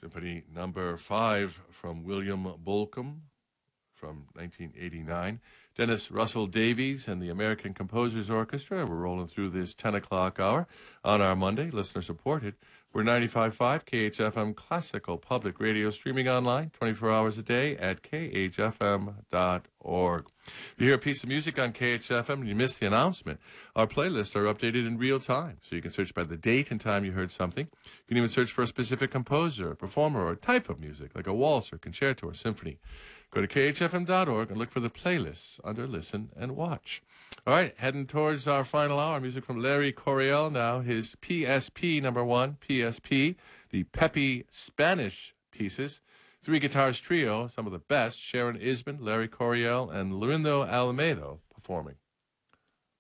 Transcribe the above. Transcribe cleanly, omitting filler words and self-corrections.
Symphony Number 5 from William Bolcom from 1989. Dennis Russell Davies and the American Composers Orchestra. We're rolling through this 10 o'clock hour on our Monday, listener supported. We're 95.5 KHFM Classical Public Radio, streaming online 24 hours a day at khfm.org. If you hear a piece of music on KHFM and you missed the announcement, our playlists are updated in real time, so you can search by the date and time you heard something. You can even search for a specific composer, performer, or type of music, like a waltz or concerto or symphony. Go to khfm.org and look for the playlists under Listen and Watch. All right, heading towards our final hour, music from Larry Coryell now, his PSP number 1, PSP, the peppy Spanish pieces. 3 guitars trio, some of the best, Sharon Isbin, Larry Coryell, and Lorindo Almeida performing.